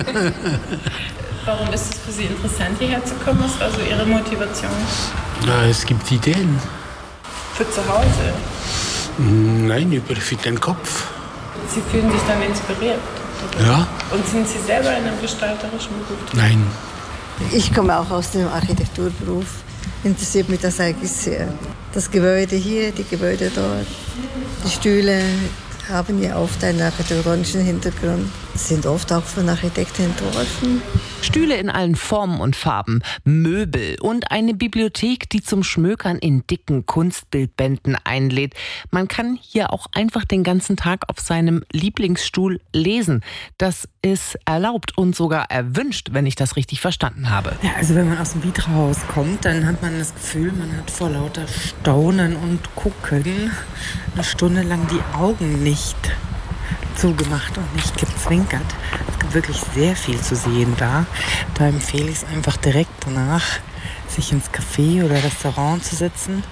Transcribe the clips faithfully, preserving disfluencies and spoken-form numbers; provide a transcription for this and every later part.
Warum ist es für Sie interessant, hierher zu kommen? Was war so Ihre Motivation? Na, es gibt Ideen. Für zu Hause? Nein, über für den Kopf. Sie fühlen sich dann inspiriert? Oder? Ja. Und sind Sie selber in einem gestalterischen Beruf? Nein. Ich komme auch aus dem Architekturberuf. Interessiert mich das eigentlich sehr. Das Gebäude hier, die Gebäude dort, die Stühle haben ja oft einen architektonischen Hintergrund, sind oft auch von Architekten entworfen. Stühle in allen Formen und Farben, Möbel und eine Bibliothek, die zum Schmökern in dicken Kunstbildbänden einlädt. Man kann hier auch einfach den ganzen Tag auf seinem Lieblingsstuhl lesen. Das ist erlaubt und sogar erwünscht, wenn ich das richtig verstanden habe. Ja, also wenn man aus dem Vitra-Haus kommt, dann hat man das Gefühl, man hat vor lauter Staunen und Gucken eine Stunde lang die Augen nicht zugemacht und nicht gezwinkert. Es gibt wirklich sehr viel zu sehen da. Da empfehle ich es einfach direkt danach, sich ins Café oder Restaurant zu setzen.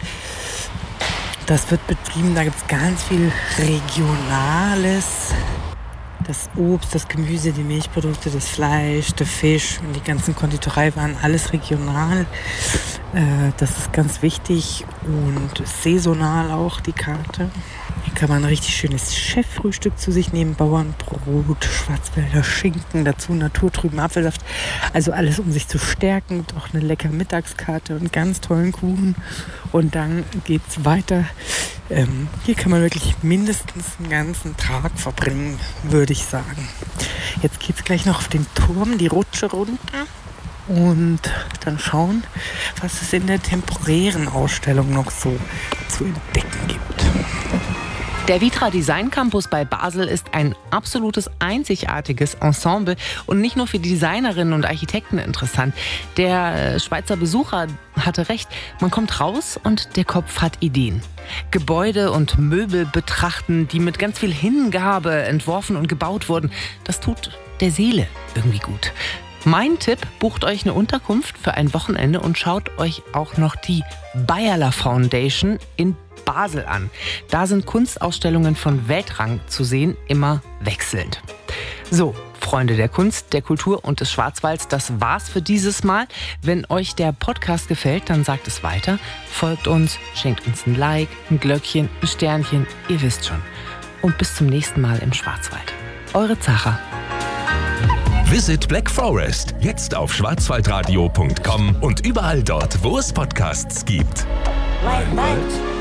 Das wird betrieben, da gibt es ganz viel Regionales. Das Obst, das Gemüse, die Milchprodukte, das Fleisch, der Fisch und die ganzen Konditoreiwaren, alles regional. Das ist ganz wichtig und saisonal auch die Karte. Hier kann man ein richtig schönes Cheffrühstück zu sich nehmen. Bauernbrot, Schwarzwälder Schinken, dazu naturtrüben Apfelsaft. Also alles, um sich zu stärken. Und auch eine leckere Mittagskarte und ganz tollen Kuchen. Und dann geht's weiter. Ähm, hier kann man wirklich mindestens einen ganzen Tag verbringen, würde ich sagen. Jetzt geht's gleich noch auf den Turm, die Rutsche runter. Und dann schauen, was es in der temporären Ausstellung noch so zu entdecken gibt. Der Vitra Design Campus bei Basel ist ein absolutes einzigartiges Ensemble und nicht nur für Designerinnen und Architekten interessant. Der Schweizer Besucher hatte recht, man kommt raus und der Kopf hat Ideen. Gebäude und Möbel betrachten, die mit ganz viel Hingabe entworfen und gebaut wurden, das tut der Seele irgendwie gut. Mein Tipp, bucht euch eine Unterkunft für ein Wochenende und schaut euch auch noch die Beyeler Foundation in Basel an. Da sind Kunstausstellungen von Weltrang zu sehen, immer wechselnd. So, Freunde der Kunst, der Kultur und des Schwarzwalds, das war's für dieses Mal. Wenn euch der Podcast gefällt, dann sagt es weiter. Folgt uns, schenkt uns ein Like, ein Glöckchen, ein Sternchen, ihr wisst schon. Und bis zum nächsten Mal im Schwarzwald. Eure Zacha. Visit Black Forest, jetzt auf schwarzwaldradio punkt com und überall dort, wo es Podcasts gibt. Weit, weit.